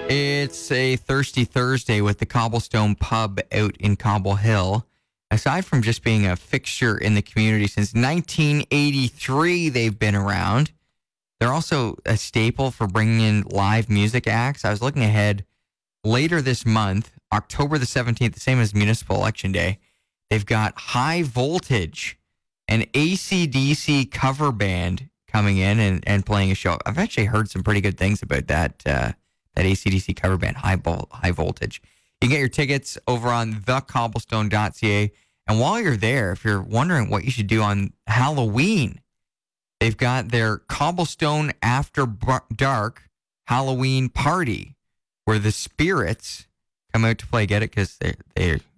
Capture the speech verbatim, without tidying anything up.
It's a Thirsty Thursday with the Cobblestone Pub out in Cobble Hill. Aside from just being a fixture in the community since nineteen eighty-three, they've been around. They're also a staple for bringing in live music acts. I was looking ahead later this month, October the seventeenth, the same as Municipal Election Day. They've got High Voltage, an A C D C cover band coming in and, and playing a show. I've actually heard some pretty good things about that uh, that A C D C cover band, High, Vol- High Voltage. You can get your tickets over on the cobblestone dot c a. And while you're there, if you're wondering what you should do on Halloween, they've got their Cobblestone After Bar- Dark Halloween party where the spirits come out to play. Get it? Because they they